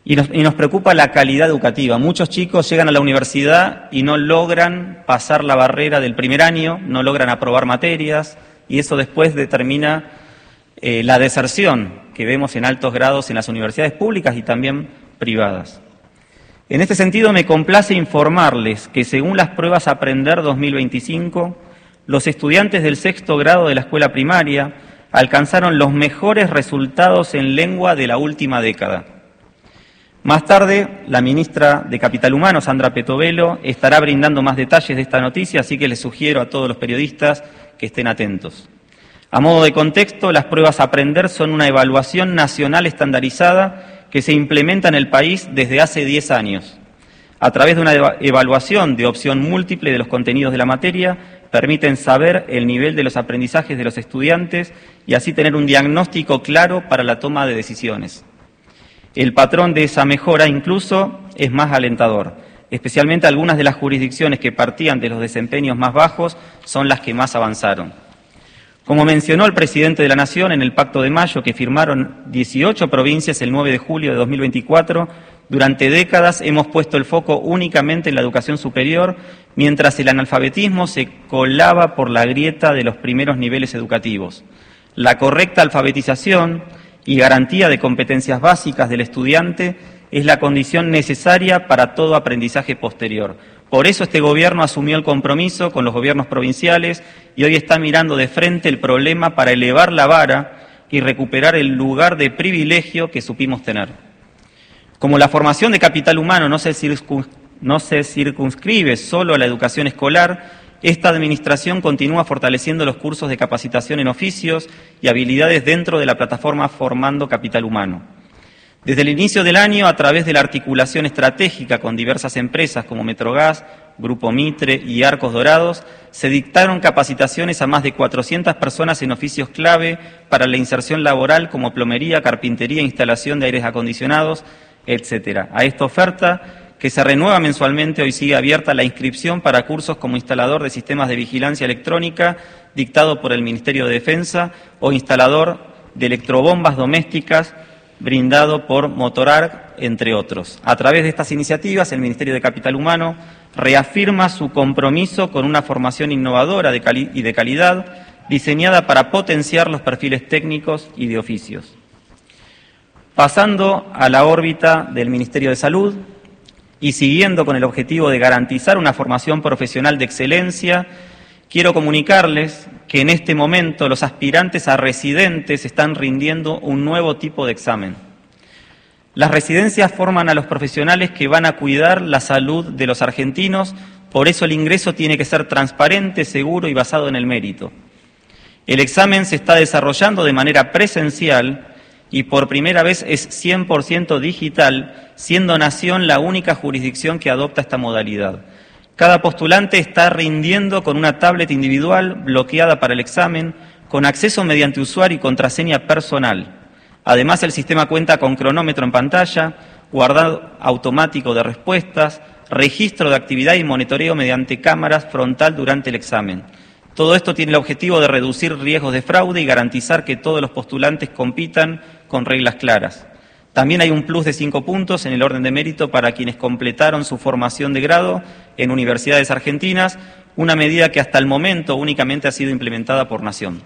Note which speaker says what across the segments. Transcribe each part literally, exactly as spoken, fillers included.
Speaker 1: Y nos, y nos preocupa la calidad educativa. Muchos chicos llegan a la universidad y no logran pasar la barrera del primer año, no logran aprobar materias, y eso después determina eh, la deserción que vemos en altos grados en las universidades públicas y también privadas. En este sentido, me complace informarles que según las pruebas Aprender dos mil veinticinco, los estudiantes del sexto grado de la escuela primaria alcanzaron los mejores resultados en lengua de la última década. Más tarde, la ministra de Capital Humano, Sandra Petovelo, estará brindando más detalles de esta noticia, así que les sugiero a todos los periodistas que estén atentos. A modo de contexto, las pruebas Aprender son una evaluación nacional estandarizada que se implementa en el país desde hace diez años. A través de una evaluación de opción múltiple de los contenidos de la materia, permiten saber el nivel de los aprendizajes de los estudiantes y así tener un diagnóstico claro para la toma de decisiones. El patrón de esa mejora incluso es más alentador. Especialmente algunas de las jurisdicciones que partían de los desempeños más bajos son las que más avanzaron. Como mencionó el presidente de la Nación en el Pacto de Mayo, que firmaron dieciocho provincias el nueve de julio de dos mil veinticuatro, durante décadas hemos puesto el foco únicamente en la educación superior, mientras el analfabetismo se colaba por la grieta de los primeros niveles educativos. La correcta alfabetización y garantía de competencias básicas del estudiante es la condición necesaria para todo aprendizaje posterior. Por eso este Gobierno asumió el compromiso con los gobiernos provinciales y hoy está mirando de frente el problema para elevar la vara y recuperar el lugar de privilegio que supimos tener. Como la formación de capital humano no se, circuns- no se circunscribe solo a la educación escolar, esta Administración continúa fortaleciendo los cursos de capacitación en oficios y habilidades dentro de la plataforma Formando Capital Humano. Desde el inicio del año, a través de la articulación estratégica con diversas empresas como Metrogas, Grupo Mitre y Arcos Dorados, se dictaron capacitaciones a más de cuatrocientas personas en oficios clave para la inserción laboral como plomería, carpintería, instalación de aires acondicionados, etcétera. A esta oferta, que se renueva mensualmente, hoy sigue abierta la inscripción para cursos como instalador de sistemas de vigilancia electrónica dictado por el Ministerio de Defensa o instalador de electrobombas domésticas brindado por Motorarc, entre otros. A través de estas iniciativas, el Ministerio de Capital Humano reafirma su compromiso con una formación innovadora de cali- y de calidad diseñada para potenciar los perfiles técnicos y de oficios. Pasando a la órbita del Ministerio de Salud, y siguiendo con el objetivo de garantizar una formación profesional de excelencia, quiero comunicarles que en este momento los aspirantes a residentes están rindiendo un nuevo tipo de examen. Las residencias forman a los profesionales que van a cuidar la salud de los argentinos, por eso el ingreso tiene que ser transparente, seguro y basado en el mérito. El examen se está desarrollando de manera presencial y por primera vez es cien por ciento digital, siendo Nación la única jurisdicción que adopta esta modalidad. Cada postulante está rindiendo con una tablet individual bloqueada para el examen, con acceso mediante usuario y contraseña personal. Además, el sistema cuenta con cronómetro en pantalla, guardado automático de respuestas, registro de actividad y monitoreo mediante cámaras frontal durante el examen. Todo esto tiene el objetivo de reducir riesgos de fraude y garantizar que todos los postulantes compitan con reglas claras. También hay un plus de cinco puntos en el orden de mérito para quienes completaron su formación de grado en universidades argentinas, una medida que hasta el momento únicamente ha sido implementada por Nación.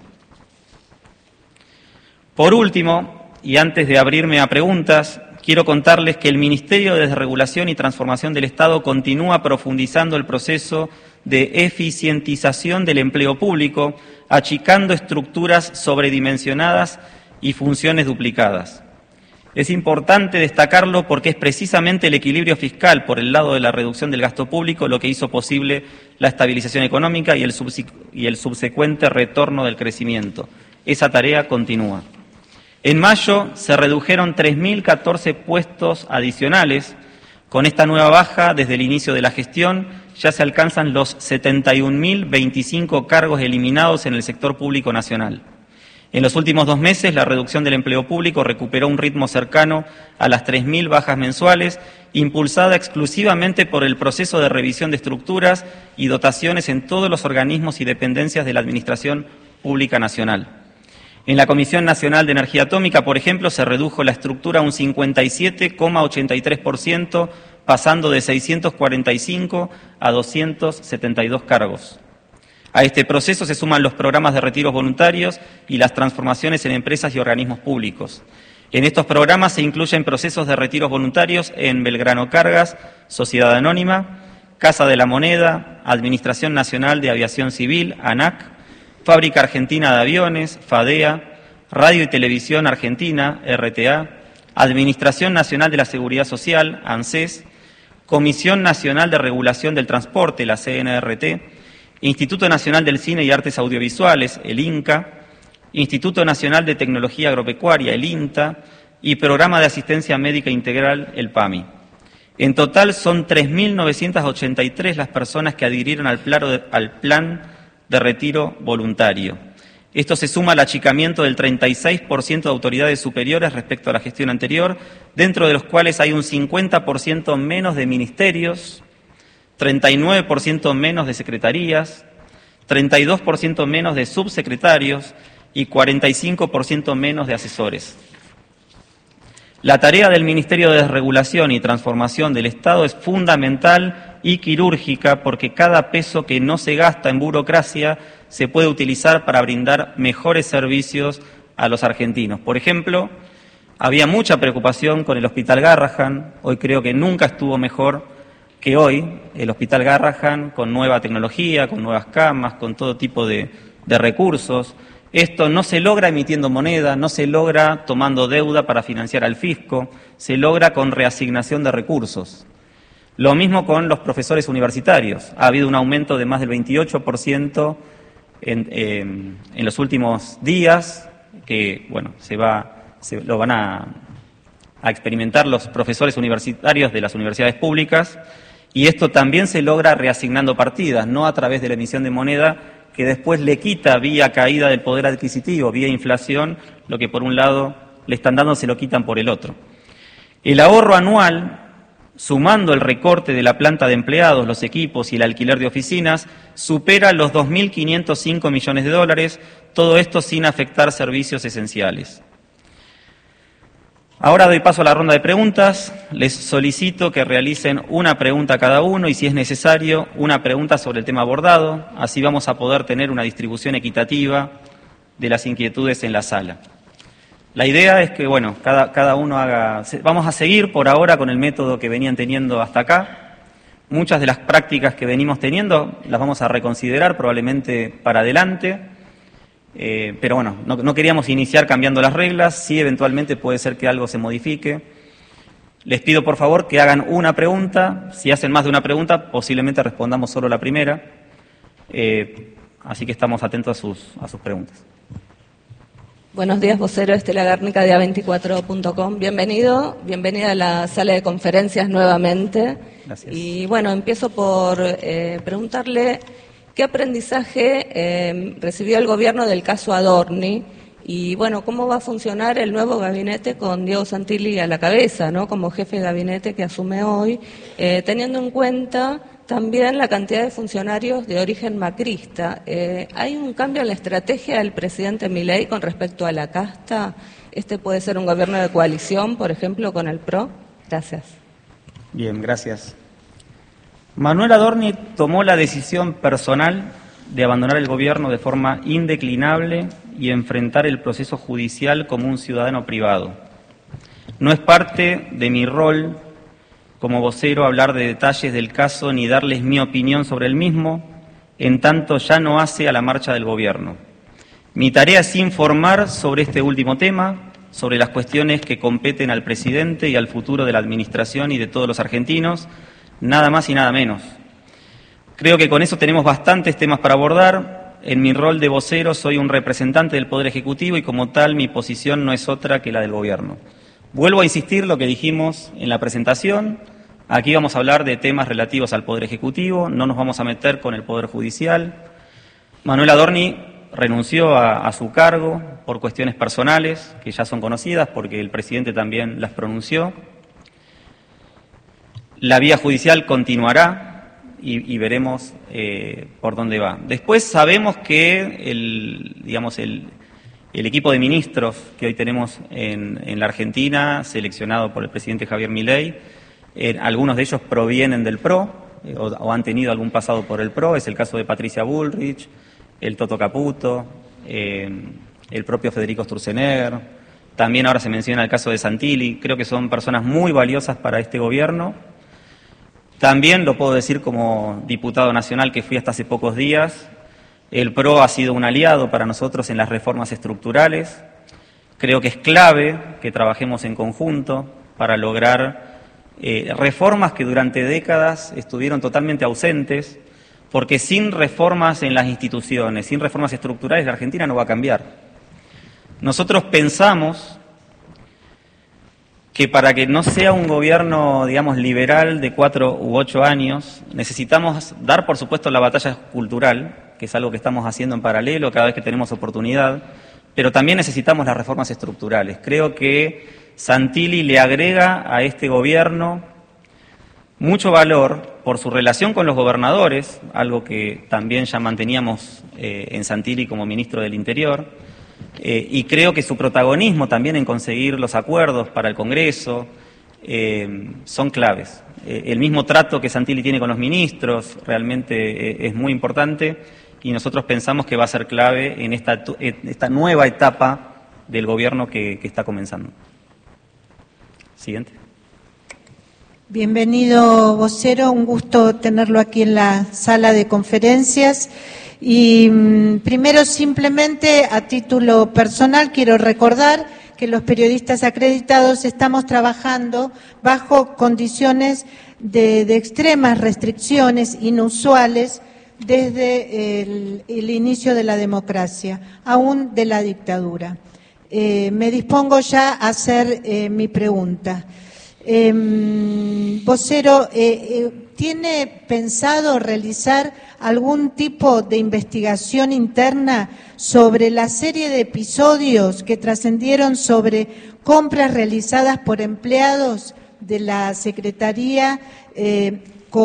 Speaker 1: Por último, y antes de abrirme a preguntas, quiero contarles que el Ministerio de Desregulación y Transformación del Estado continúa profundizando el proceso de eficientización del empleo público, achicando estructuras sobredimensionadas y funciones duplicadas. Es importante destacarlo porque es precisamente el equilibrio fiscal por el lado de la reducción del gasto público lo que hizo posible la estabilización económica y el, y el subsecuente retorno del crecimiento. Esa tarea continúa. En mayo se redujeron tres mil catorce puestos adicionales. Con esta nueva baja, desde el inicio de la gestión, ya se alcanzan los setenta y un mil veinticinco cargos eliminados en el sector público nacional. En los últimos dos meses, la reducción del empleo público recuperó un ritmo cercano a las tres mil bajas mensuales, impulsada exclusivamente por el proceso de revisión de estructuras y dotaciones en todos los organismos y dependencias de la Administración Pública Nacional. En la Comisión Nacional de Energía Atómica, por ejemplo, se redujo la estructura a un cincuenta y siete coma ochenta y tres por ciento, pasando de seiscientos cuarenta y cinco a doscientos setenta y dos cargos. A este proceso se suman los programas de retiros voluntarios y las transformaciones en empresas y organismos públicos. En estos programas se incluyen procesos de retiros voluntarios en Belgrano Cargas, Sociedad Anónima, Casa de la Moneda, Administración Nacional de Aviación Civil, ANAC, Fábrica Argentina de Aviones, FADEA, Radio y Televisión Argentina, R T A, Administración Nacional de la Seguridad Social, ANSES, Comisión Nacional de Regulación del Transporte, la C N R T, Instituto Nacional del Cine y Artes Audiovisuales, el INCA, Instituto Nacional de Tecnología Agropecuaria, el INTA, y Programa de Asistencia Médica Integral, el PAMI. En total son tres mil novecientas ochenta y tres las personas que adhirieron al plan de retiro voluntario. Esto se suma al achicamiento del treinta y seis por ciento de autoridades superiores respecto a la gestión anterior, dentro de los cuales hay un cincuenta por ciento menos de ministerios, treinta y nueve por ciento menos de secretarías, treinta y dos por ciento menos de subsecretarios y cuarenta y cinco por ciento menos de asesores. La tarea del Ministerio de Desregulación y Transformación del Estado es fundamental y quirúrgica porque cada peso que no se gasta en burocracia se puede utilizar para brindar mejores servicios a los argentinos. Por ejemplo, había mucha preocupación con el Hospital Garrahan, hoy creo que nunca estuvo mejor que hoy, el Hospital Garrahan, con nueva tecnología, con nuevas camas, con todo tipo de, de recursos. Esto no se logra emitiendo moneda, no se logra tomando deuda para financiar al fisco, se logra con reasignación de recursos. Lo mismo con los profesores universitarios. Ha habido un aumento de más del veintiocho por ciento en, eh, en los últimos días, que bueno, se va, se lo van a, a experimentar los profesores universitarios de las universidades públicas, y esto también se logra reasignando partidas, no a través de la emisión de moneda, que después le quita vía caída del poder adquisitivo, vía inflación, lo que por un lado le están dando se lo quitan por el otro. El ahorro anual, sumando el recorte de la planta de empleados, los equipos y el alquiler de oficinas, supera los dos mil quinientos cinco millones de dólares, todo esto sin afectar servicios esenciales. Ahora doy paso a la ronda de preguntas. Les solicito que realicen una pregunta a cada uno y, si es necesario, una pregunta sobre el tema abordado. Así vamos a poder tener una distribución equitativa de las inquietudes en la sala. La idea es que, bueno, cada, cada uno haga... Vamos a seguir por ahora con el método que venían teniendo hasta acá. Muchas de las prácticas que venimos teniendo las vamos a reconsiderar probablemente para adelante. Eh, pero bueno, no, no queríamos iniciar cambiando las reglas, sí eventualmente puede ser que algo se modifique. Les pido por favor que hagan una pregunta, si hacen más de una pregunta posiblemente respondamos solo la primera, eh, así que estamos atentos a sus, a sus preguntas.
Speaker 2: Buenos días, vocero Estela Gárnica de A veinticuatro punto com. Bienvenido, bienvenida a la sala de conferencias nuevamente.
Speaker 1: Gracias.
Speaker 2: Y bueno, empiezo por eh, preguntarle ¿qué aprendizaje eh, recibió el gobierno del caso Adorni? Y bueno, ¿cómo va a funcionar el nuevo gabinete con Diego Santilli a la cabeza, ¿no? Como jefe de gabinete que asume hoy, eh, teniendo en cuenta también la cantidad de funcionarios de origen macrista? Eh, ¿Hay un cambio en la estrategia del presidente Milei con respecto a la casta? ¿Este puede ser un gobierno de coalición, por ejemplo, con el P R O? Gracias.
Speaker 1: Bien, gracias. Manuel Adorni tomó la decisión personal de abandonar el gobierno de forma indeclinable y enfrentar el proceso judicial como un ciudadano privado. No es parte de mi rol como vocero hablar de detalles del caso ni darles mi opinión sobre el mismo, en tanto ya no hace a la marcha del gobierno. Mi tarea es informar sobre este último tema, sobre las cuestiones que competen al presidente y al futuro de la administración y de todos los argentinos, nada más y nada menos. Creo que con eso tenemos bastantes temas para abordar. En mi rol de vocero soy un representante del Poder Ejecutivo y como tal mi posición no es otra que la del Gobierno. Vuelvo a insistir lo que dijimos en la presentación. Aquí vamos a hablar de temas relativos al Poder Ejecutivo, no nos vamos a meter con el Poder Judicial. Manuel Adorni renunció a, a su cargo por cuestiones personales, que ya son conocidas porque el presidente también las pronunció. La vía judicial continuará y, y veremos eh, por dónde va. Después sabemos que el, digamos, el, El equipo de ministros que hoy tenemos en, en la Argentina, seleccionado por el presidente Javier Milei, eh, algunos de ellos provienen del P R O eh, o, o han tenido algún pasado por el P R O. Es el caso de Patricia Bullrich, el Toto Caputo, eh, el propio Federico Sturzenegger. También ahora se menciona el caso de Santilli. Creo que son personas muy valiosas para este gobierno. También lo puedo decir como diputado nacional que fui hasta hace pocos días. El P R O ha sido un aliado para nosotros en las reformas estructurales. Creo que es clave que trabajemos en conjunto para lograr eh, reformas que durante décadas estuvieron totalmente ausentes, porque sin reformas en las instituciones, sin reformas estructurales, la Argentina no va a cambiar. Nosotros pensamos que para que no sea un gobierno, digamos, liberal de cuatro u ocho años, necesitamos dar, por supuesto, la batalla cultural, que es algo que estamos haciendo en paralelo cada vez que tenemos oportunidad, pero también necesitamos las reformas estructurales. Creo que Santilli le agrega a este gobierno mucho valor por su relación con los gobernadores, algo que también ya manteníamos eh, en Santilli como ministro del Interior, eh, y creo que su protagonismo también en conseguir los acuerdos para el Congreso eh, son claves. Eh, el mismo trato que Santilli tiene con los ministros realmente eh, es muy importante, y nosotros pensamos que va a ser clave en esta, en esta nueva etapa del gobierno que, que está comenzando. Siguiente.
Speaker 3: Bienvenido, vocero, un gusto tenerlo aquí en la sala de conferencias. Y mmm, primero, simplemente a título personal, quiero recordar que los periodistas acreditados estamos trabajando bajo condiciones de, de extremas restricciones inusuales desde el, el inicio de la democracia, aún de la dictadura. Eh, me dispongo ya a hacer eh, mi pregunta. Eh, vocero, eh, eh, ¿tiene pensado realizar algún tipo de investigación interna sobre la serie de episodios que trascendieron sobre compras realizadas por empleados de la Secretaría eh,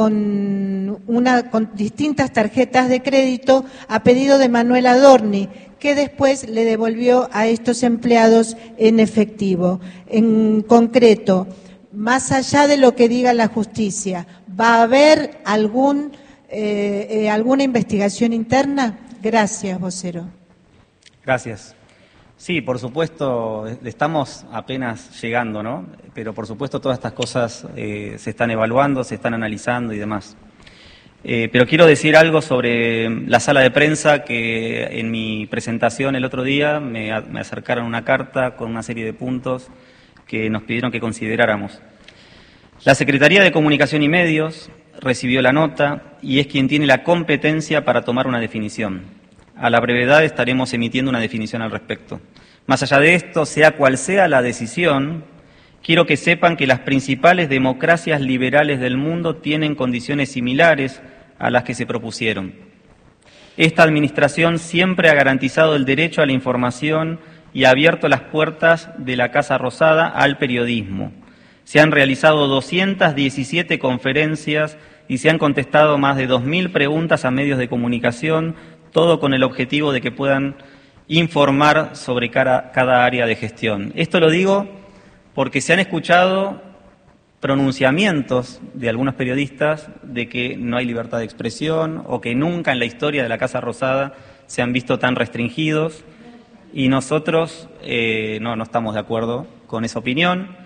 Speaker 3: con, una, con distintas tarjetas de crédito a pedido de Manuel Adorni, que después le devolvió a estos empleados en efectivo? En concreto, más allá de lo que diga la justicia, ¿va a haber algún, eh, eh, alguna investigación interna? Gracias, vocero.
Speaker 1: Gracias. Sí, por supuesto, estamos apenas llegando, ¿no? Pero por supuesto todas estas cosas eh, se están evaluando, se están analizando y demás. Eh, pero quiero decir algo sobre la sala de prensa, que en mi presentación el otro día me, me acercaron una carta con una serie de puntos que nos pidieron que consideráramos. La Secretaría de Comunicación y Medios recibió la nota y es quien tiene la competencia para tomar una definición. A la brevedad estaremos emitiendo una definición al respecto. Más allá de esto, sea cual sea la decisión, quiero que sepan que las principales democracias liberales del mundo tienen condiciones similares a las que se propusieron. Esta administración siempre ha garantizado el derecho a la información y ha abierto las puertas de la Casa Rosada al periodismo. Se han realizado doscientas diecisiete conferencias y se han contestado más de dos mil preguntas a medios de comunicación, todo con el objetivo de que puedan informar sobre cada, cada área de gestión. Esto lo digo porque se han escuchado pronunciamientos de algunos periodistas de que no hay libertad de expresión o que nunca en la historia de la Casa Rosada se han visto tan restringidos, y nosotros eh, no, no estamos de acuerdo con esa opinión.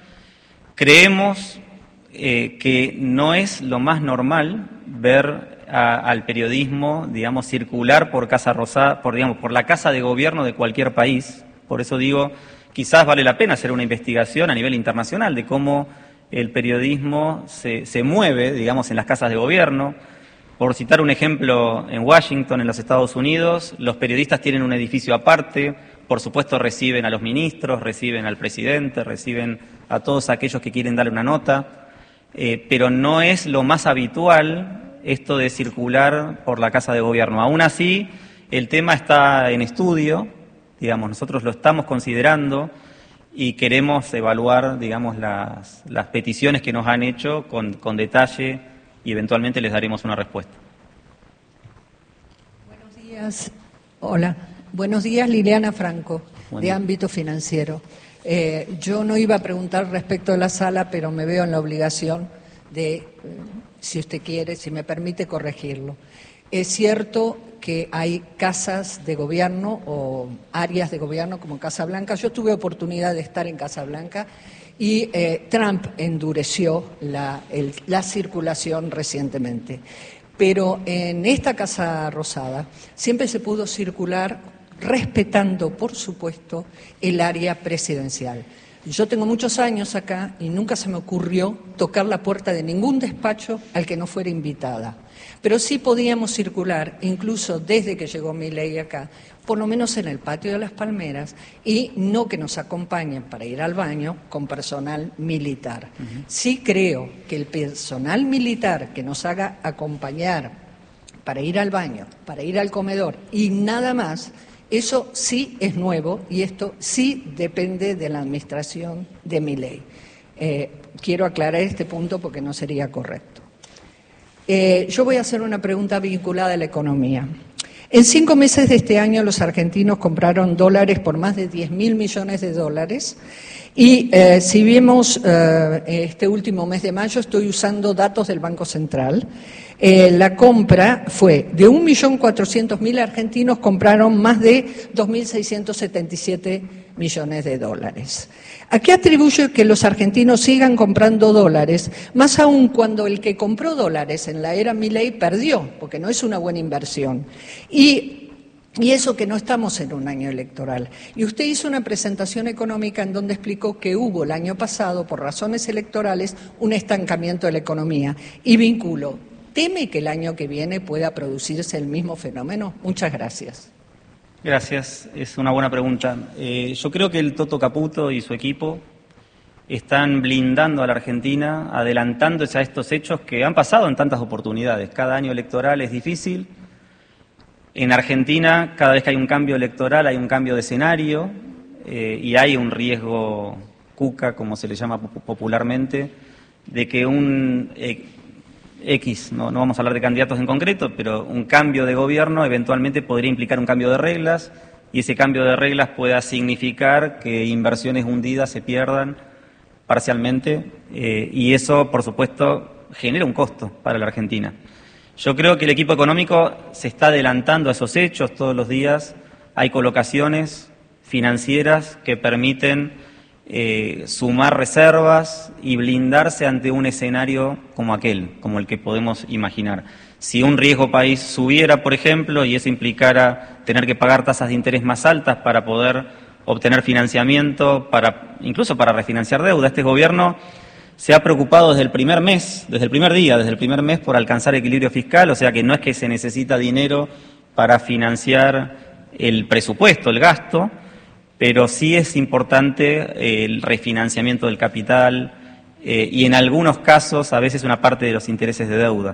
Speaker 1: Creemos eh, que no es lo más normal ver a, al periodismo, digamos, circular por Casa Rosada, por, digamos, por la casa de gobierno de cualquier país. Por eso digo, quizás vale la pena hacer una investigación a nivel internacional de cómo el periodismo se, se mueve, digamos, en las casas de gobierno. Por citar un ejemplo, en Washington, en los Estados Unidos, los periodistas tienen un edificio aparte. Por supuesto, reciben a los ministros, reciben al presidente, reciben a todos aquellos que quieren darle una nota, eh, pero no es lo más habitual esto de circular por la casa de gobierno. Aún así, el tema está en estudio, digamos, nosotros lo estamos considerando y queremos evaluar, digamos, las, las peticiones que nos han hecho con, con detalle y eventualmente les daremos una respuesta.
Speaker 4: Buenos días. Hola. Buenos días, Liliana Franco. Buen de ámbito financiero. Eh, yo no iba a preguntar respecto a la sala, pero me veo en la obligación de, eh, si usted quiere, si me permite, corregirlo. Es cierto que hay casas de gobierno o áreas de gobierno como Casa Blanca. Yo tuve oportunidad de estar en Casa Blanca y eh, Trump endureció la, el, la circulación recientemente. Pero en esta Casa Rosada siempre se pudo circular respetando, por supuesto, el área presidencial. Yo tengo muchos años acá y nunca se me ocurrió tocar la puerta de ningún despacho al que no fuera invitada. Pero sí podíamos circular, incluso desde que llegó Milei acá, por lo menos en el patio de las Palmeras, y no que nos acompañen para ir al baño con personal militar. Uh-huh. Sí creo que el personal militar que nos haga acompañar para ir al baño, para ir al comedor y nada más, eso sí es nuevo y esto sí depende de la administración de Milei. Eh, quiero aclarar este punto porque no sería correcto. Eh, yo voy a hacer una pregunta vinculada a la economía. En cinco meses de este año los argentinos compraron dólares por más de diez mil millones de dólares y eh, si vemos eh, este último mes de mayo, estoy usando datos del Banco Central, eh, la compra fue de un millón cuatrocientos mil argentinos compraron más de dos mil seiscientos setenta y siete millones de dólares. ¿A qué atribuye que los argentinos sigan comprando dólares, más aún cuando el que compró dólares en la era Milei perdió, porque no es una buena inversión? Y, y eso que no estamos en un año electoral. Y usted hizo una presentación económica en donde explicó que hubo el año pasado, por razones electorales, un estancamiento de la economía. Y vinculo, ¿teme que el año que viene pueda producirse el mismo fenómeno? Muchas gracias.
Speaker 1: Gracias, es una buena pregunta. Eh, yo creo que el Toto Caputo y su equipo están blindando a la Argentina, adelantándose a estos hechos que han pasado en tantas oportunidades. Cada año electoral es difícil. En Argentina, cada vez que hay un cambio electoral, hay un cambio de escenario eh, y hay un riesgo cuca, como se le llama popularmente, de que un eh, X, no, no vamos a hablar de candidatos en concreto, pero un cambio de gobierno eventualmente podría implicar un cambio de reglas y ese cambio de reglas pueda significar que inversiones hundidas se pierdan parcialmente eh, y eso, por supuesto, genera un costo para la Argentina. Yo creo que el equipo económico se está adelantando a esos hechos todos los días. Hay colocaciones financieras que permiten eh, sumar reservas y blindarse ante un escenario como aquel, como el que podemos imaginar. Si un riesgo país subiera, por ejemplo, y eso implicara tener que pagar tasas de interés más altas para poder obtener financiamiento, para incluso para refinanciar deuda, este gobierno se ha preocupado desde el primer mes, desde el primer día, desde el primer mes por alcanzar equilibrio fiscal, o sea que no es que se necesita dinero para financiar el presupuesto, el gasto, pero sí es importante el refinanciamiento del capital eh, y en algunos casos a veces una parte de los intereses de deuda.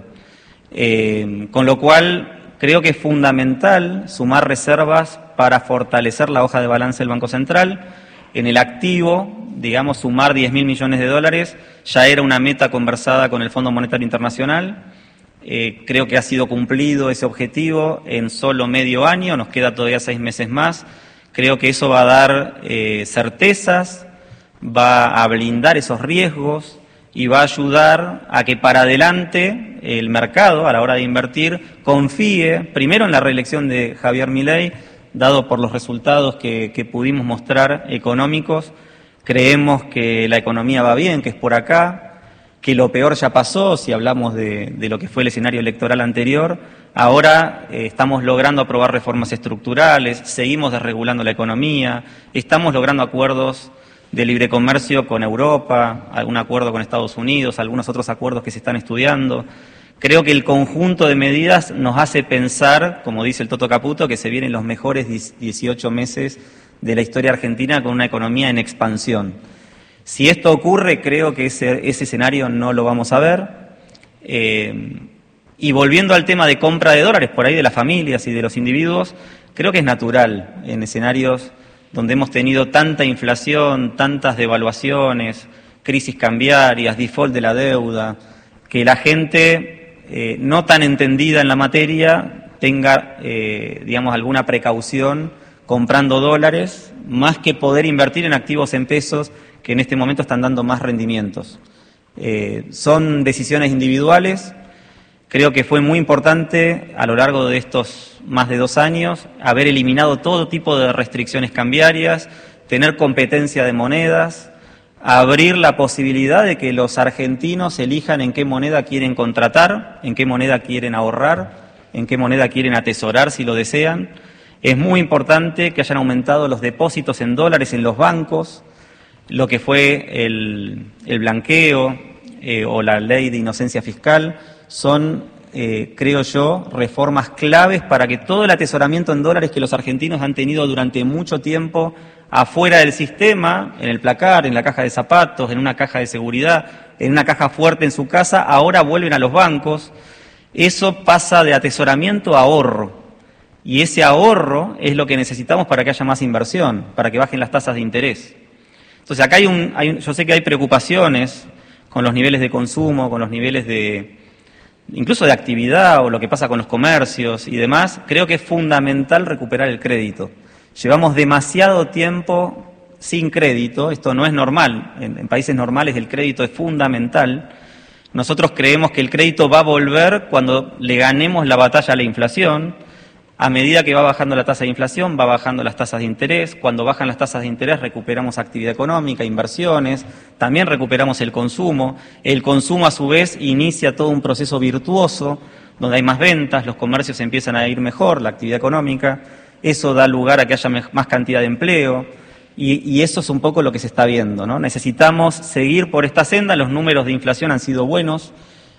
Speaker 1: Eh, con lo cual creo que es fundamental sumar reservas para fortalecer la hoja de balance del Banco Central. En el activo, digamos, sumar diez mil millones de dólares ya era una meta conversada con el Fondo Monetario Internacional. Eh, creo que ha sido cumplido ese objetivo en solo medio año, nos queda todavía seis meses más. Creo que eso va a dar eh, certezas, va a blindar esos riesgos y va a ayudar a que para adelante el mercado, a la hora de invertir, confíe primero en la reelección de Javier Milei, dado por los resultados que, que pudimos mostrar económicos. Creemos que la economía va bien, que es por acá, que lo peor ya pasó, si hablamos de, de lo que fue el escenario electoral anterior. Ahora eh, estamos logrando aprobar reformas estructurales, seguimos desregulando la economía, estamos logrando acuerdos de libre comercio con Europa, algún acuerdo con Estados Unidos, algunos otros acuerdos que se están estudiando. Creo que el conjunto de medidas nos hace pensar, como dice el Toto Caputo, que se vienen los mejores dieciocho meses de la historia argentina con una economía en expansión. Si esto ocurre, creo que ese, ese escenario no lo vamos a ver. Eh, y volviendo al tema de compra de dólares, por ahí de las familias y de los individuos, creo que es natural en escenarios donde hemos tenido tanta inflación, tantas devaluaciones, crisis cambiarias, default de la deuda, que la gente eh, no tan entendida en la materia tenga, eh, digamos, alguna precaución comprando dólares, más que poder invertir en activos en pesos que en este momento están dando más rendimientos. Eh, son decisiones individuales. Creo que fue muy importante a lo largo de estos más de dos años haber eliminado todo tipo de restricciones cambiarias, tener competencia de monedas, abrir la posibilidad de que los argentinos elijan en qué moneda quieren contratar, en qué moneda quieren ahorrar, en qué moneda quieren atesorar si lo desean. Es muy importante que hayan aumentado los depósitos en dólares en los bancos, lo que fue el, el blanqueo eh, o la ley de inocencia fiscal. Son, eh, creo yo, reformas claves para que todo el atesoramiento en dólares que los argentinos han tenido durante mucho tiempo afuera del sistema, en el placar, en la caja de zapatos, en una caja de seguridad, en una caja fuerte en su casa, ahora vuelven a los bancos. Eso pasa de atesoramiento a ahorro. Y ese ahorro es lo que necesitamos para que haya más inversión, para que bajen las tasas de interés. Entonces acá hay un, hay un yo sé que hay preocupaciones con los niveles de consumo, con los niveles de incluso de actividad o lo que pasa con los comercios y demás. Creo que es fundamental recuperar el crédito. Llevamos demasiado tiempo sin crédito, esto no es normal, en, en países normales el crédito es fundamental. Nosotros creemos que el crédito va a volver cuando le ganemos la batalla a la inflación. A medida que va bajando la tasa de inflación, va bajando las tasas de interés. Cuando bajan las tasas de interés, recuperamos actividad económica, inversiones, también recuperamos el consumo. El consumo, a su vez, inicia todo un proceso virtuoso, donde hay más ventas, los comercios empiezan a ir mejor, la actividad económica. Eso da lugar a que haya más cantidad de empleo. Y, y eso es un poco lo que se está viendo, ¿no? Necesitamos seguir por esta senda. Los números de inflación han sido buenos.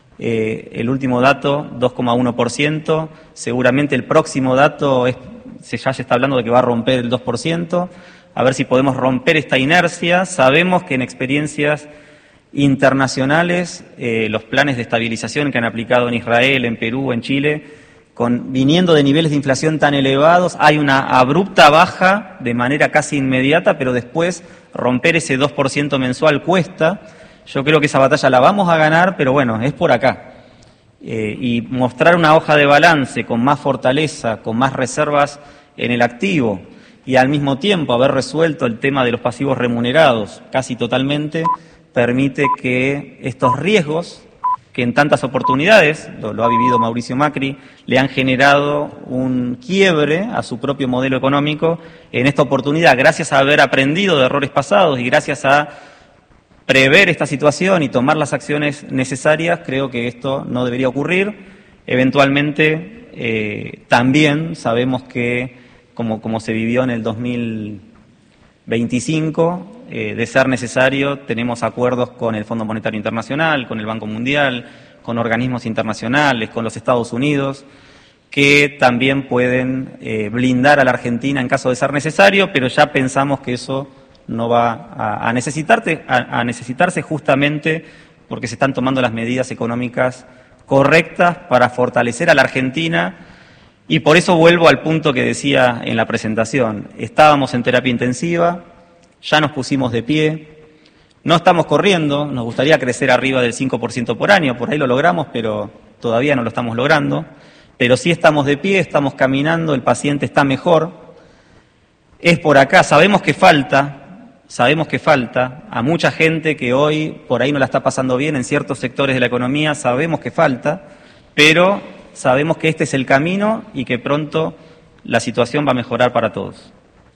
Speaker 1: Eh, el último dato, dos coma uno por ciento, seguramente el próximo dato es, se, ya se está hablando de que va a romper el dos por ciento, a ver si podemos romper esta inercia. Sabemos que en experiencias internacionales, eh, los planes de estabilización que han aplicado en Israel, en Perú, en Chile, con, viniendo de niveles de inflación tan elevados, hay una abrupta baja de manera casi inmediata, pero después romper ese dos por ciento mensual cuesta. Yo creo que esa batalla la vamos a ganar, pero bueno, es por acá. Eh, y mostrar una hoja de balance con más fortaleza, con más reservas en el activo y al mismo tiempo haber resuelto el tema de los pasivos remunerados casi totalmente, permite que estos riesgos, que en tantas oportunidades, lo, lo ha vivido Mauricio Macri, le han generado un quiebre a su propio modelo económico, en esta oportunidad, gracias a haber aprendido de errores pasados y gracias a prever esta situación y tomar las acciones necesarias, creo que esto no debería ocurrir. Eventualmente, eh, también sabemos que, como, como se vivió en el dos mil veinticinco, eh, de ser necesario, tenemos acuerdos con el Fondo Monetario Internacional, con el Banco Mundial, con organismos internacionales, con los Estados Unidos, que también pueden eh, blindar a la Argentina en caso de ser necesario, pero ya pensamos que eso no va a, a, necesitarte, a, a necesitarse justamente porque se están tomando las medidas económicas correctas para fortalecer a la Argentina. Y por eso vuelvo al punto que decía en la presentación. Estábamos en terapia intensiva, ya nos pusimos de pie, no estamos corriendo, nos gustaría crecer arriba del cinco por ciento por año, por ahí lo logramos, pero todavía no lo estamos logrando. Pero sí estamos de pie, estamos caminando, el paciente está mejor. Es por acá, sabemos que falta. Sabemos que falta, a mucha gente que hoy por ahí no la está pasando bien en ciertos sectores de la economía, sabemos que falta, pero sabemos que este es el camino y que pronto la situación va a mejorar para todos.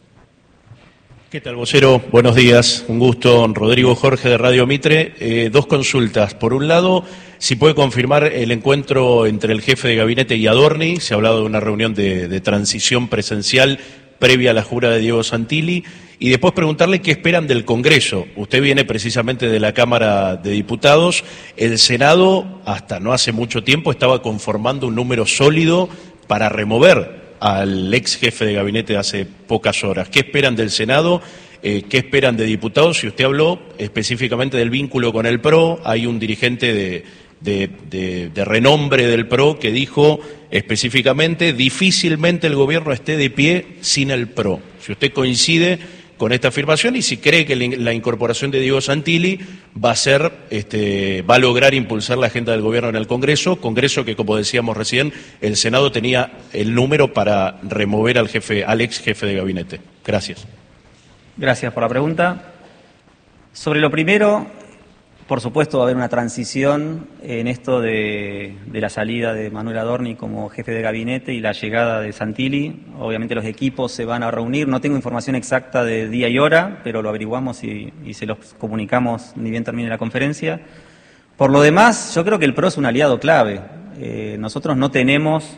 Speaker 5: ¿Qué tal, vocero? Buenos días, un gusto. Rodrigo Jorge de Radio Mitre. Eh, dos consultas. Por un lado, si puede confirmar el encuentro entre el jefe de gabinete y Adorni, se ha hablado de una reunión de, de transición presencial previa a la jura de Diego Santilli, y después preguntarle qué esperan del Congreso. Usted viene precisamente de la Cámara de Diputados. El Senado, hasta no hace mucho tiempo, estaba conformando un número sólido para remover al ex jefe de gabinete de hace pocas horas. ¿Qué esperan del Senado? Eh, ¿Qué esperan de diputados? Si usted habló específicamente del vínculo con el P R O, hay un dirigente de, de, de, de renombre del P R O que dijo específicamente, difícilmente el gobierno esté de pie sin el P R O. Si usted coincide con esta afirmación y si cree que la incorporación de Diego Santilli va a ser, este, va a lograr impulsar la agenda del gobierno en el Congreso, Congreso que, como decíamos recién, el Senado tenía el número para remover al jefe, al ex jefe de gabinete. Gracias.
Speaker 1: Gracias por la pregunta. Sobre lo primero, por supuesto va a haber una transición en esto de, de la salida de Manuel Adorni como jefe de gabinete y la llegada de Santilli. Obviamente los equipos se van a reunir, no tengo información exacta de día y hora, pero lo averiguamos y, y se los comunicamos ni bien termine la conferencia. Por lo demás, yo creo que el P R O es un aliado clave. Eh, nosotros no tenemos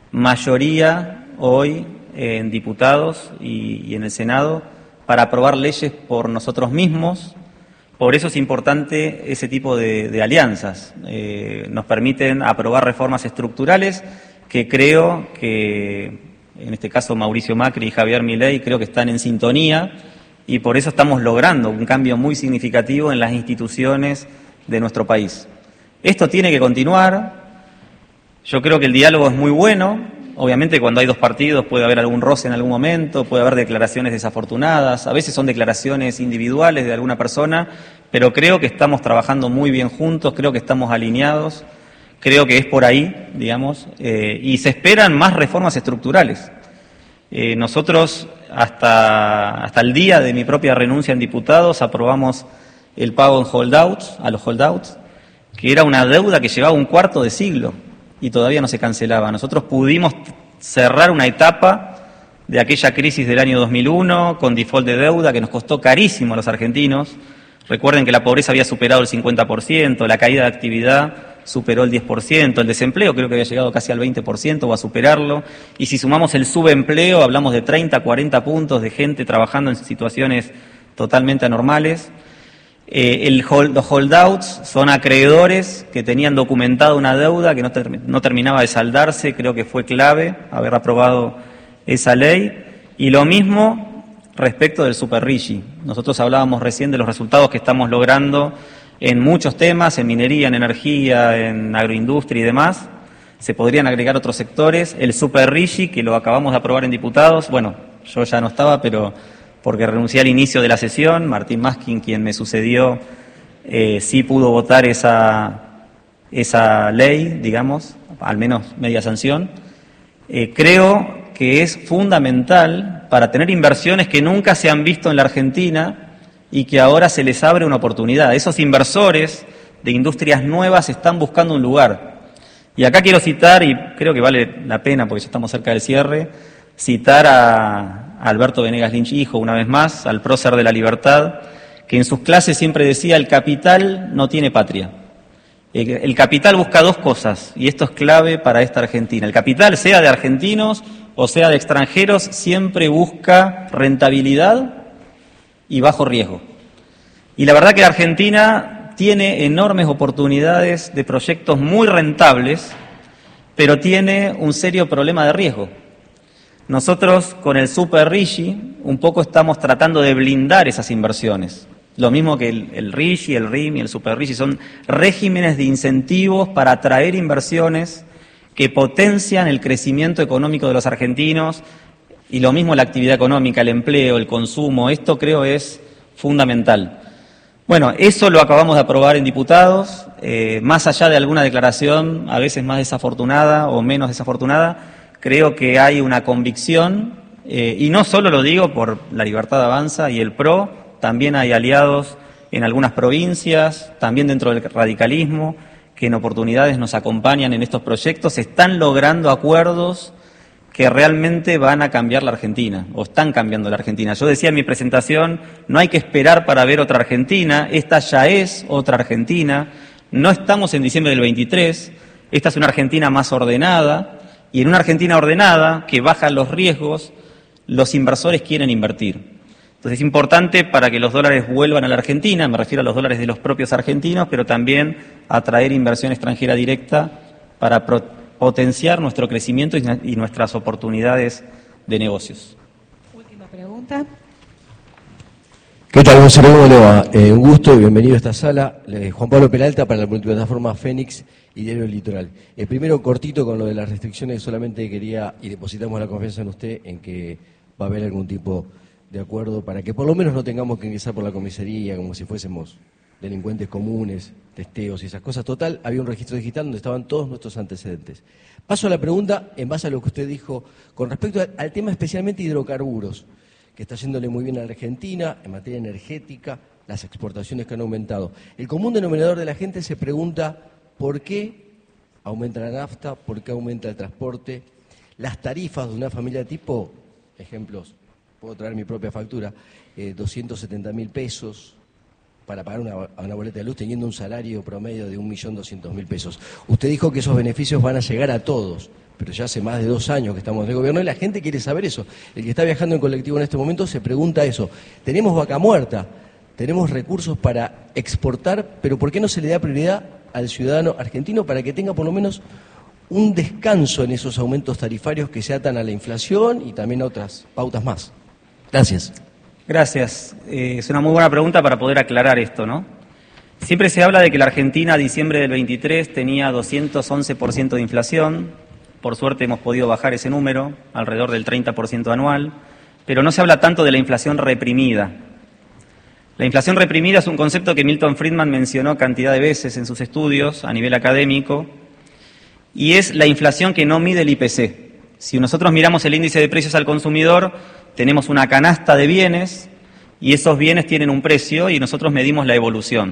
Speaker 1: mayoría hoy en diputados y, y en el Senado para aprobar leyes por nosotros mismos. Por eso es importante ese tipo de, de alianzas. Eh, nos permiten aprobar reformas estructurales que creo que, en este caso Mauricio Macri y Javier Milei, creo que están en sintonía y por eso estamos logrando un cambio muy significativo en las instituciones de nuestro país. Esto tiene que continuar. Yo creo que el diálogo es muy bueno. Obviamente cuando hay dos partidos puede haber algún roce en algún momento, puede haber declaraciones desafortunadas, a veces son declaraciones individuales de alguna persona, pero creo que estamos trabajando muy bien juntos, creo que estamos alineados, creo que es por ahí, digamos, eh, y se esperan más reformas estructurales. Eh, nosotros hasta, hasta el día de mi propia renuncia en diputados aprobamos el pago en holdouts, a los holdouts, que era una deuda que llevaba un cuarto de siglo y todavía no se cancelaba. Nosotros pudimos cerrar una etapa de aquella crisis del año dos mil uno con default de deuda que nos costó carísimo a los argentinos. Recuerden que la pobreza había superado el cincuenta por ciento, la caída de actividad superó el diez por ciento, el desempleo creo que había llegado casi al veinte por ciento o a superarlo, y si sumamos el subempleo hablamos de treinta, cuarenta puntos de gente trabajando en situaciones totalmente anormales. Eh, el hold, los holdouts son acreedores que tenían documentada una deuda que no, ter, no terminaba de saldarse, creo que fue clave haber aprobado esa ley. Y lo mismo respecto del Super RIGI. Nosotros hablábamos recién de los resultados que estamos logrando en muchos temas, en minería, en energía, en agroindustria y demás. Se podrían agregar otros sectores. El Super RIGI, que lo acabamos de aprobar en diputados, bueno, yo ya no estaba, pero porque renuncié al inicio de la sesión, Martín Maskin, quien me sucedió, eh, sí pudo votar esa, esa ley, digamos, al menos media sanción. Eh, creo que es fundamental para tener inversiones que nunca se han visto en la Argentina y que ahora se les abre una oportunidad. Esos inversores de industrias nuevas están buscando un lugar. Y acá quiero citar, y creo que vale la pena porque ya estamos cerca del cierre, citar a Alberto Venegas Lynch hijo, una vez más, al prócer de la libertad, que en sus clases siempre decía: el capital no tiene patria. El capital busca dos cosas, y esto es clave para esta Argentina. El capital, sea de argentinos o sea de extranjeros, siempre busca rentabilidad y bajo riesgo. Y la verdad que la Argentina tiene enormes oportunidades de proyectos muy rentables, pero tiene un serio problema de riesgo. Nosotros con el Super RIGI un poco estamos tratando de blindar esas inversiones. Lo mismo que el, el RIGI, el R I M y el Super RIGI son regímenes de incentivos para atraer inversiones que potencian el crecimiento económico de los argentinos y lo mismo la actividad económica, el empleo, el consumo. Esto creo es fundamental. Bueno, eso lo acabamos de aprobar en diputados, eh, más allá de alguna declaración a veces más desafortunada o menos desafortunada. Creo que hay una convicción, eh, y no solo lo digo por La Libertad Avanza y el P R O, también hay aliados en algunas provincias, también dentro del radicalismo, que en oportunidades nos acompañan en estos proyectos. Se están logrando acuerdos que realmente van a cambiar la Argentina, o están cambiando la Argentina. Yo decía en mi presentación, no hay que esperar para ver otra Argentina, esta ya es otra Argentina, no estamos en diciembre del veintitrés, esta es una Argentina más ordenada. Y en una Argentina ordenada, que baja los riesgos, los inversores quieren invertir. Entonces es importante para que los dólares vuelvan a la Argentina, me refiero a los dólares de los propios argentinos, pero también atraer inversión extranjera directa para pro- potenciar nuestro crecimiento y, y nuestras oportunidades de negocios.
Speaker 3: Última pregunta.
Speaker 6: ¿Qué tal, vocero? ¿Cómo le va? Eh, un gusto y bienvenido a esta sala. Eh, Juan Pablo Peralta para la multiplataforma Fénix y Diario Litoral. Eh, primero, cortito con lo de las restricciones, solamente quería, y depositamos la confianza en usted, en que va a haber algún tipo de acuerdo, para que por lo menos no tengamos que ingresar por la comisaría como si fuésemos delincuentes comunes, testeos y esas cosas. Total, había un registro digital donde estaban todos nuestros antecedentes. Paso a la pregunta en base a lo que usted dijo con respecto al, al tema especialmente hidrocarburos, que está yéndole muy bien a la Argentina en materia energética, las exportaciones que han aumentado. El común denominador de la gente se pregunta por qué aumenta la nafta, por qué aumenta el transporte, las tarifas de una familia tipo, ejemplos, puedo traer mi propia factura, eh, doscientos setenta mil pesos para pagar una, una boleta de luz teniendo un salario promedio de un millón doscientos mil pesos. Usted dijo que esos beneficios van a llegar a todos, pero ya hace más de dos años que estamos en el gobierno y la gente quiere saber eso. El que está viajando en colectivo en este momento se pregunta eso. Tenemos vaca muerta, tenemos recursos para exportar, pero ¿por qué no se le da prioridad al ciudadano argentino para que tenga por lo menos un descanso en esos aumentos tarifarios que se atan a la inflación y también a otras pautas más? Gracias.
Speaker 1: Gracias. Eh, es una muy buena pregunta para poder aclarar esto, ¿no? Siempre se habla de que la Argentina a diciembre del veintitrés tenía doscientos once por ciento de inflación. Por suerte hemos podido bajar ese número, alrededor del treinta por ciento anual, pero no se habla tanto de la inflación reprimida. La inflación reprimida es un concepto que Milton Friedman mencionó cantidad de veces en sus estudios a nivel académico, y es la inflación que no mide el I P C. Si nosotros miramos el índice de precios al consumidor, tenemos una canasta de bienes y esos bienes tienen un precio y nosotros medimos la evolución.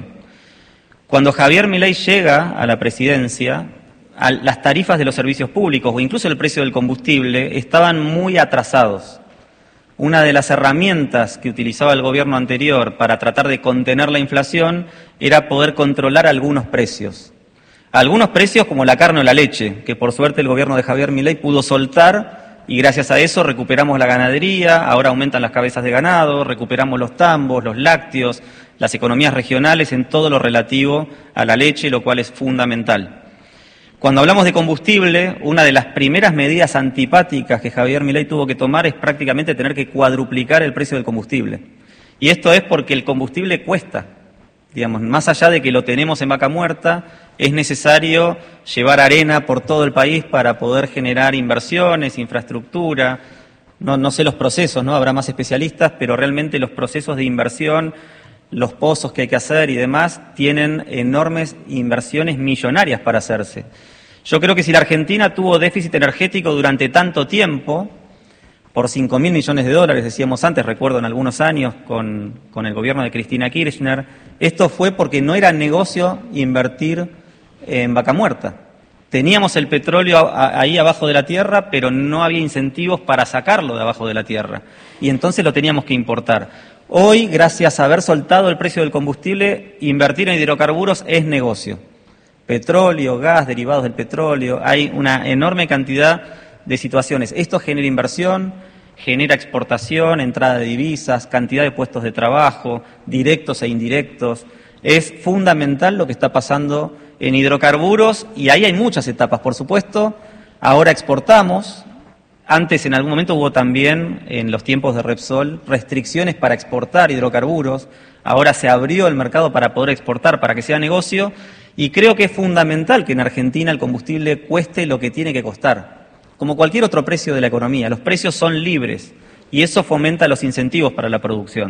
Speaker 1: Cuando Javier Milei llega a la presidencia, a las tarifas de los servicios públicos o incluso el precio del combustible estaban muy atrasados. Una de las herramientas que utilizaba el gobierno anterior para tratar de contener la inflación era poder controlar algunos precios. Algunos precios como la carne o la leche, que por suerte el gobierno de Javier Milei pudo soltar y gracias a eso recuperamos la ganadería, ahora aumentan las cabezas de ganado, recuperamos los tambos, los lácteos, las economías regionales en todo lo relativo a la leche, lo cual es fundamental. Cuando hablamos de combustible, una de las primeras medidas antipáticas que Javier Milei tuvo que tomar es prácticamente tener que cuadruplicar el precio del combustible. Y esto es porque el combustible cuesta. Digamos, más allá de que lo tenemos en vaca muerta, es necesario llevar arena por todo el país para poder generar inversiones, infraestructura. No, no sé los procesos, ¿no? Habrá más especialistas, pero realmente los procesos de inversión, los pozos que hay que hacer y demás, tienen enormes inversiones millonarias para hacerse. Yo creo que si la Argentina tuvo déficit energético durante tanto tiempo, por cinco mil millones de dólares, decíamos antes, recuerdo en algunos años con, con el gobierno de Cristina Kirchner, esto fue porque no era negocio invertir en vaca muerta. Teníamos el petróleo ahí abajo de la tierra, pero no había incentivos para sacarlo de abajo de la tierra. Y entonces lo teníamos que importar. Hoy, gracias a haber soltado el precio del combustible, invertir en hidrocarburos es negocio. Petróleo, gas, derivados del petróleo, hay una enorme cantidad de situaciones. Esto genera inversión, genera exportación, entrada de divisas, cantidad de puestos de trabajo, directos e indirectos. Es fundamental lo que está pasando en hidrocarburos y ahí hay muchas etapas, por supuesto. Ahora exportamos. Antes, en algún momento, hubo también, en los tiempos de Repsol, restricciones para exportar hidrocarburos. Ahora se abrió el mercado para poder exportar, para que sea negocio. Y creo que es fundamental que en Argentina el combustible cueste lo que tiene que costar. Como cualquier otro precio de la economía, los precios son libres y eso fomenta los incentivos para la producción.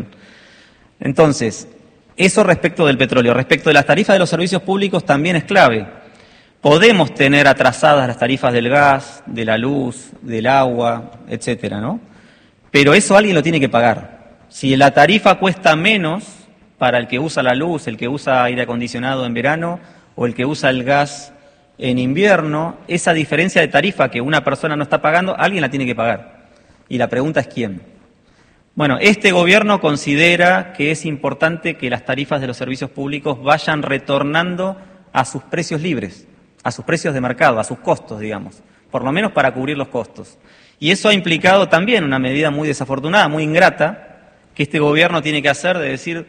Speaker 1: Entonces, eso respecto del petróleo. Respecto de las tarifas de los servicios públicos también es clave. Podemos tener atrasadas las tarifas del gas, de la luz, del agua, etcétera, ¿no? Pero eso alguien lo tiene que pagar. Si la tarifa cuesta menos para el que usa la luz, el que usa aire acondicionado en verano o el que usa el gas en invierno, esa diferencia de tarifa que una persona no está pagando, alguien la tiene que pagar. Y la pregunta es ¿quién? Bueno, este gobierno considera que es importante que las tarifas de los servicios públicos vayan retornando a sus precios libres, a sus precios de mercado, a sus costos, digamos, por lo menos para cubrir los costos. Y eso ha implicado también una medida muy desafortunada, muy ingrata, que este gobierno tiene que hacer de decir,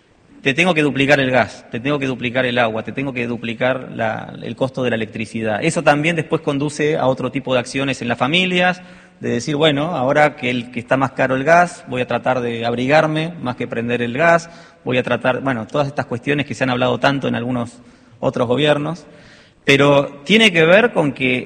Speaker 1: te tengo que duplicar el gas, te tengo que duplicar el agua, te tengo que duplicar la, el costo de la electricidad. Eso también después conduce a otro tipo de acciones en las familias, de decir, bueno, ahora que, el, que está más caro el gas, voy a tratar de abrigarme más que prender el gas, voy a tratar, bueno, todas estas cuestiones que se han hablado tanto en algunos otros gobiernos, pero tiene que ver con que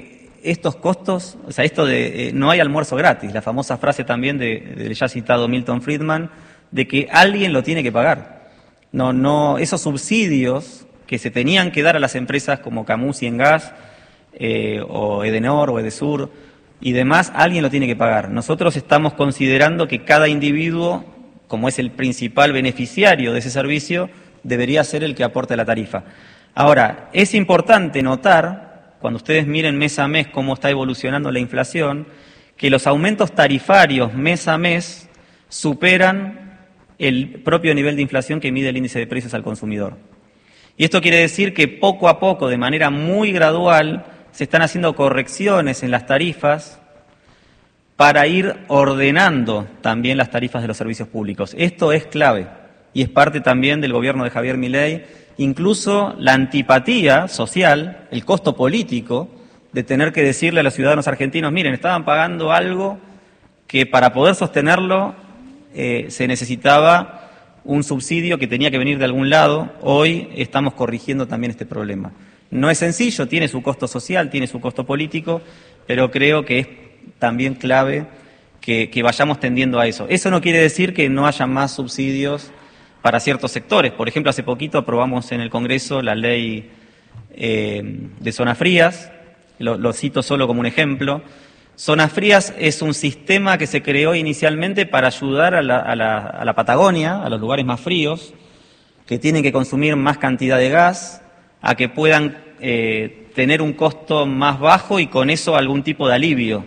Speaker 1: estos costos, o sea, esto de eh, no hay almuerzo gratis, la famosa frase también de, del ya citado Milton Friedman, de que alguien lo tiene que pagar. No, no, esos subsidios que se tenían que dar a las empresas como Camusi en gas, eh, o Edenor o Edesur y demás, alguien lo tiene que pagar. Nosotros estamos considerando que cada individuo, como es el principal beneficiario de ese servicio, debería ser el que aporte la tarifa. Ahora, es importante notar, cuando ustedes miren mes a mes cómo está evolucionando la inflación, que los aumentos tarifarios mes a mes superan el propio nivel de inflación que mide el índice de precios al consumidor. Y esto quiere decir que poco a poco, de manera muy gradual, se están haciendo correcciones en las tarifas para ir ordenando también las tarifas de los servicios públicos. Esto es clave y es parte también del gobierno de Javier Milei, incluso la antipatía social, el costo político de tener que decirle a los ciudadanos argentinos, miren, estaban pagando algo que para poder sostenerlo eh, se necesitaba un subsidio que tenía que venir de algún lado. Hoy estamos corrigiendo también este problema. No es sencillo, tiene su costo social, tiene su costo político, pero creo que es también clave que, que vayamos tendiendo a eso. Eso no quiere decir que no haya más subsidios para ciertos sectores. Por ejemplo, hace poquito aprobamos en el Congreso la ley eh, de zonas frías, lo, lo cito solo como un ejemplo. Zonas frías es un sistema que se creó inicialmente para ayudar a la, a la, a la Patagonia, a los lugares más fríos, que tienen que consumir más cantidad de gas, a que puedan eh, tener un costo más bajo y con eso algún tipo de alivio.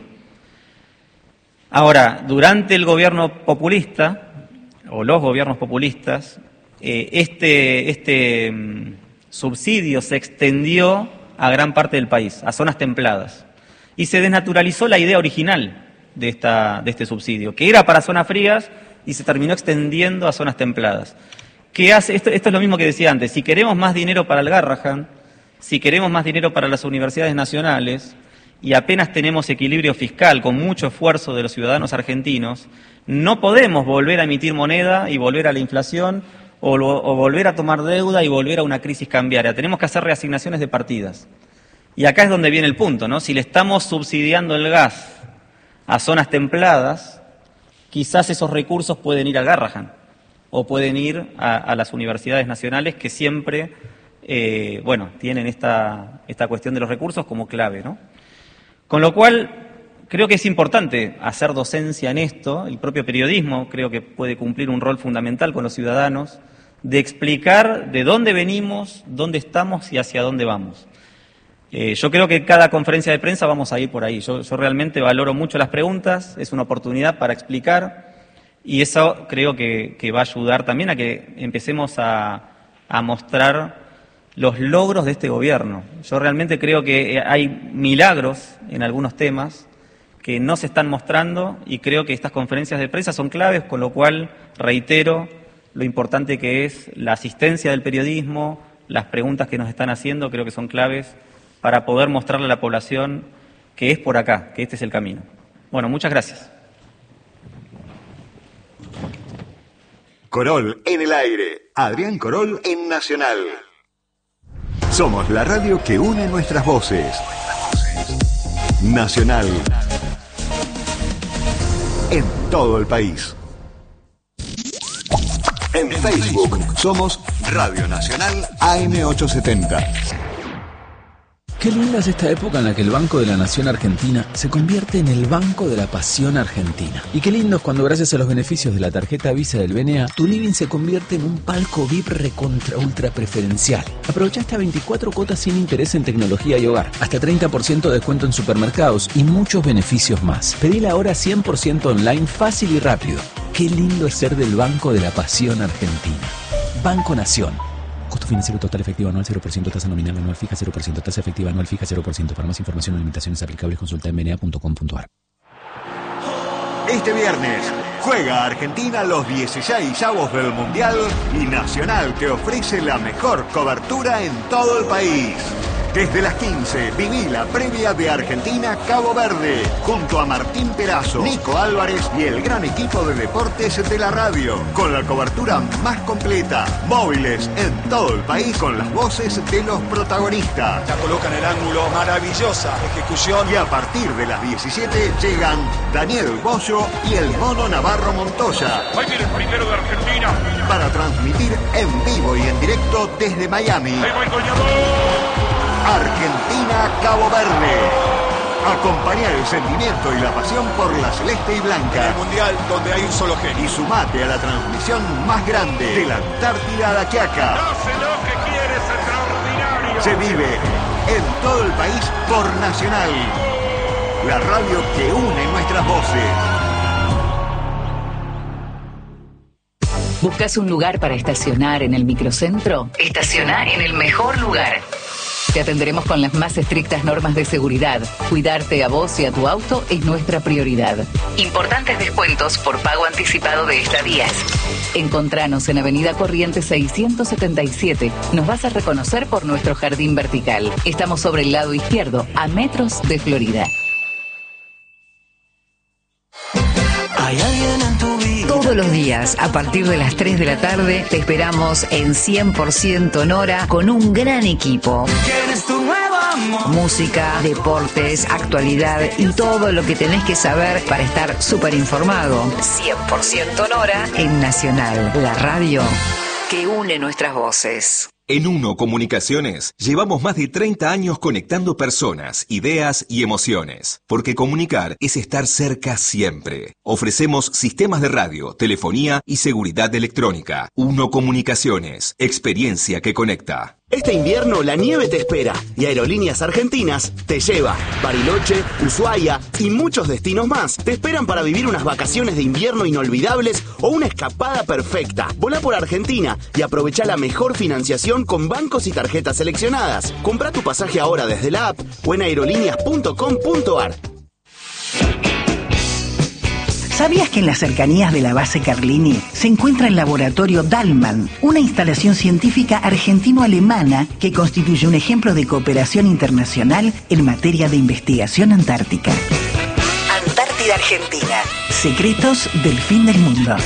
Speaker 1: Ahora, durante el gobierno populista, o los gobiernos populistas, eh, este, este mm, subsidio se extendió a gran parte del país, a zonas templadas. Y se desnaturalizó la idea original de, esta, de este subsidio, que era para zonas frías y se terminó extendiendo a zonas templadas. ¿Qué hace? Esto, esto es lo mismo que decía antes. Si queremos más dinero para el Garrahan, si queremos más dinero para las universidades nacionales y apenas tenemos equilibrio fiscal con mucho esfuerzo de los ciudadanos argentinos, no podemos volver a emitir moneda y volver a la inflación o, lo, o volver a tomar deuda y volver a una crisis cambiaria. Tenemos que hacer reasignaciones de partidas. Y acá es donde viene el punto, ¿no? Si le estamos subsidiando el gas a zonas templadas, quizás esos recursos pueden ir al Garrahan o pueden ir a, a las universidades nacionales que siempre, eh, bueno, tienen esta, esta cuestión de los recursos como clave, ¿no? Con lo cual, creo que es importante hacer docencia en esto. El propio periodismo creo que puede cumplir un rol fundamental con los ciudadanos de explicar de dónde venimos, dónde estamos y hacia dónde vamos. Eh, yo creo que cada conferencia de prensa vamos a ir por ahí. Yo, yo realmente valoro mucho las preguntas, es una oportunidad para explicar y eso creo que, que va a ayudar también a que empecemos a, a mostrar los logros de este gobierno. Yo realmente creo que hay milagros en algunos temas que no se están mostrando y creo que estas conferencias de prensa son claves, con lo cual reitero lo importante que es la asistencia del periodismo, las preguntas que nos están haciendo, creo que son claves para poder mostrarle a la población que es por acá, que este es el camino. Bueno, muchas gracias.
Speaker 7: Corol en el aire. Adrián Corol en Nacional. Somos la radio que une nuestras voces. Nacional. En todo el país. En Facebook somos Radio Nacional A M ochocientos setenta.
Speaker 8: Qué linda es esta época en la que el Banco de la Nación Argentina se convierte en el Banco de la Pasión Argentina. Y qué lindo es cuando gracias a los beneficios de la tarjeta Visa del B N A, tu living se convierte en un palco V I P recontra ultra preferencial. Aprovecha hasta veinticuatro cuotas sin interés en tecnología y hogar, hasta treinta por ciento de descuento en supermercados y muchos beneficios más. Pedila ahora cien por ciento online, fácil y rápido. Qué lindo es ser del Banco de la Pasión Argentina. Banco Nación. Costo financiero total efectivo anual cero por ciento, tasa nominal anual fija cero por ciento, tasa efectiva anual fija cero por ciento. Para más información o limitaciones aplicables consulta en b n a punto com punto a r.
Speaker 7: Este viernes juega Argentina los dieciseisavos del Mundial y Nacional te ofrece la mejor cobertura en todo el país. Desde las quince, viví la previa de Argentina-Cabo Verde, junto a Martín Perazo, Nico Álvarez y el gran equipo de deportes de la radio, con la cobertura más completa, móviles en todo el país con las voces de los protagonistas.
Speaker 9: La coloca en el ángulo, maravillosa ejecución.
Speaker 7: Y a partir de las diecisiete llegan Daniel Bollo y el Mono Navarro Montoya.
Speaker 10: Ahí viene el primero de Argentina.
Speaker 7: Para transmitir en vivo y en directo desde Miami.
Speaker 10: Ahí va el goleador.
Speaker 7: Argentina-Cabo Verde. Acompaña el sentimiento y la pasión por la celeste y blanca.
Speaker 9: El mundial donde hay un solo genio.
Speaker 7: Y sumate a la transmisión más grande de la Antártida a la Quiaca.
Speaker 10: No sé lo que quieres, extraordinario.
Speaker 7: Se vive en todo el país por Nacional. La radio que une nuestras voces.
Speaker 11: ¿Buscas un lugar para estacionar en el microcentro? Estaciona en el mejor lugar. Te atenderemos con las más estrictas normas de seguridad. Cuidarte a vos y a tu auto es nuestra prioridad. Importantes descuentos por pago anticipado de estadías. Encontranos en Avenida Corrientes seiscientos setenta y siete. Nos vas a reconocer por nuestro jardín vertical. Estamos sobre el lado izquierdo, a metros de Florida.
Speaker 12: Hay alguien en tu vida.
Speaker 11: Todos los días, a partir de las tres de la tarde, te esperamos en cien por ciento Nora con un gran equipo.
Speaker 12: ¿Quién es tu nuevo amor?
Speaker 11: Música, deportes, actualidad y todo lo que tenés que saber para estar súper informado. cien por ciento Nora en Nacional, la radio que une nuestras voces.
Speaker 13: En Uno Comunicaciones llevamos más de treinta años conectando personas, ideas y emociones, porque comunicar es estar cerca siempre. Ofrecemos sistemas de radio, telefonía y seguridad electrónica. Uno Comunicaciones, experiencia que conecta.
Speaker 14: Este invierno la nieve te espera y Aerolíneas Argentinas te lleva. Bariloche, Ushuaia y muchos destinos más te esperan para vivir unas vacaciones de invierno inolvidables o una escapada perfecta. Volá por Argentina y aprovecha la mejor financiación con bancos y tarjetas seleccionadas. Compra tu pasaje ahora desde la app o en aerolíneas punto com punto ar.
Speaker 15: ¿Sabías que en las cercanías de la base Carlini se encuentra el laboratorio Dalman, una instalación científica argentino-alemana que constituye un ejemplo de cooperación internacional en materia de investigación antártica? Antártida Argentina. Secretos del fin del mundo.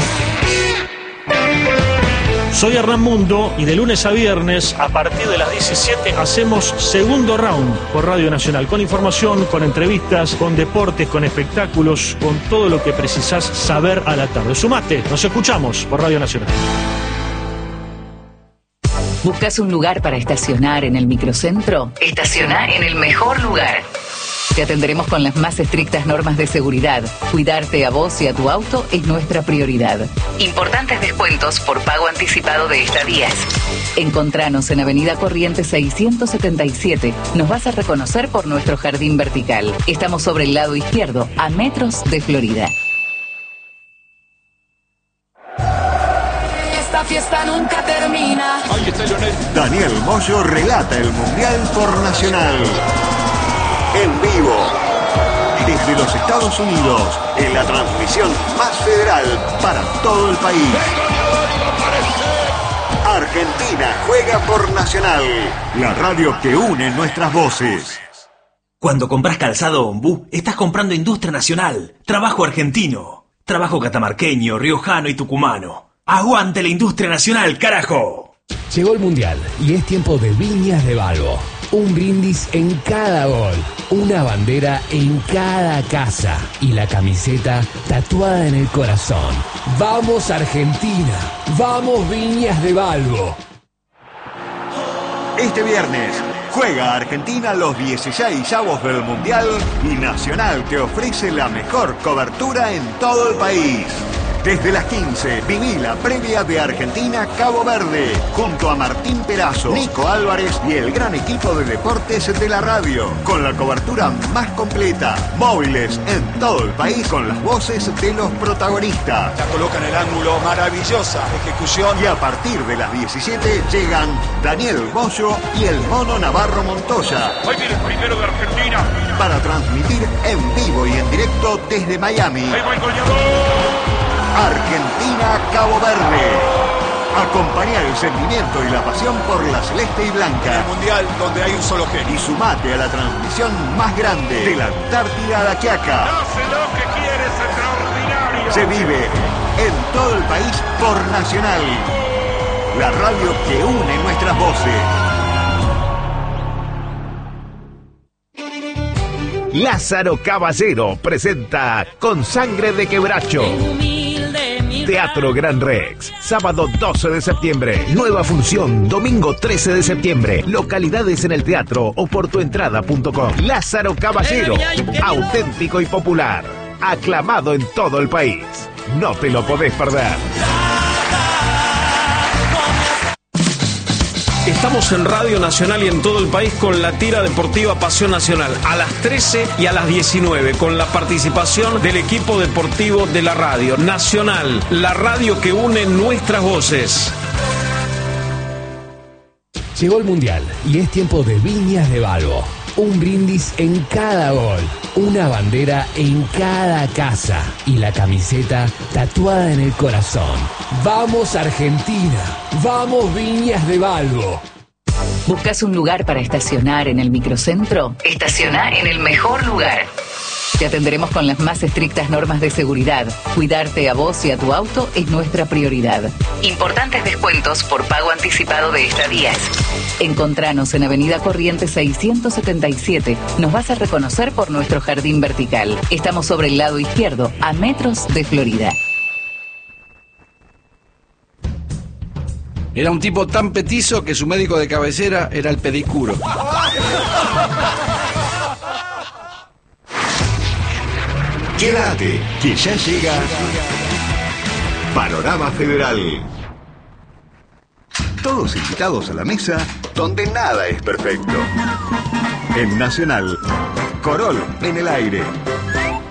Speaker 16: Soy Hernán Mundo y de lunes a viernes, a partir de las diecisiete, hacemos Segundo Round por Radio Nacional, con información, con entrevistas, con deportes, con espectáculos, con todo lo que precisás saber a la tarde. Sumate, nos escuchamos por Radio Nacional.
Speaker 11: ¿Buscas un lugar para estacionar en el microcentro? Estaciona en el mejor lugar. Te atenderemos con las más estrictas normas de seguridad. Cuidarte a vos y a tu auto es nuestra prioridad. Importantes descuentos por pago anticipado de estadías. Encontranos en Avenida Corrientes seiscientos setenta y siete. Nos vas a reconocer por nuestro jardín vertical. Estamos sobre el lado izquierdo, a metros de Florida.
Speaker 12: Esta fiesta nunca termina.
Speaker 10: Ahí está Lionel.
Speaker 7: Daniel Bollo relata el Mundial por Nacional. En vivo, desde los Estados Unidos, en la transmisión más federal para todo el país. Argentina juega por Nacional, la radio que une nuestras voces.
Speaker 17: Cuando compras calzado Ombú, estás comprando industria nacional, trabajo argentino, trabajo catamarqueño, riojano y tucumano. ¡Aguante la industria nacional, carajo!
Speaker 18: Llegó el Mundial y es tiempo de Viñas de Balbo. Un brindis en cada gol, una bandera en cada casa y la camiseta tatuada en el corazón. ¡Vamos Argentina! ¡Vamos Viñas de Balbo!
Speaker 7: Este viernes juega Argentina los dieciseisavos del Mundial y Nacional te ofrece la mejor cobertura en todo el país. Desde las quince, viví la previa de Argentina-Cabo Verde, junto a Martín Perazo, Nico Álvarez y el gran equipo de deportes de la radio, con la cobertura más completa, móviles en todo el país con las voces de los protagonistas.
Speaker 9: La coloca en el ángulo, maravillosa ejecución.
Speaker 7: Y a partir de las diecisiete llegan Daniel Bollo y el Mono Navarro Montoya.
Speaker 10: Ahí viene el primero de Argentina.
Speaker 7: Para transmitir en vivo y en directo desde Miami.
Speaker 10: Ahí va el goleador.
Speaker 7: Argentina-Cabo Verde. Acompañá el sentimiento y la pasión por la celeste y blanca.
Speaker 9: El mundial donde hay un solo genio.
Speaker 7: Y sumate a la transmisión más grande de la Antártida a la Quiaca.
Speaker 10: Hace lo que quiere, es extraordinario.
Speaker 7: Se vive en todo el país por Nacional, la radio que une nuestras voces.
Speaker 19: Lázaro Caballero presenta Con Sangre de Quebracho. Teatro Gran Rex, sábado doce de septiembre. Nueva función, domingo trece de septiembre. Localidades en el teatro o por tuentrada punto com. Lázaro Caballero, auténtico y popular. Aclamado en todo el país. No te lo podés perder.
Speaker 20: Estamos en Radio Nacional y en todo el país con la tira deportiva Pasión Nacional a las trece y a las diecinueve con la participación del equipo deportivo de la radio Nacional, la radio que une nuestras voces.
Speaker 18: Llegó el Mundial y es tiempo de Viñas de Balbo. Un brindis en cada gol, una bandera en cada casa y la camiseta tatuada en el corazón. ¡Vamos Argentina! ¡Vamos Viñas de Balbo!
Speaker 11: ¿Buscas un lugar para estacionar en el microcentro? Estaciona en el mejor lugar. Te atenderemos con las más estrictas normas de seguridad. Cuidarte a vos y a tu auto es nuestra prioridad. Importantes descuentos por pago anticipado de estadías. Encontranos en Avenida Corrientes seiscientos setenta y siete. Nos vas a reconocer por nuestro jardín vertical. Estamos sobre el lado izquierdo, a metros de Florida.
Speaker 21: Era un tipo tan petizo que su médico de cabecera era el pedicuro.
Speaker 7: Quédate, que ya llega Panorama Federal. Todos invitados a la mesa donde nada es perfecto. En Nacional, Corol en el aire.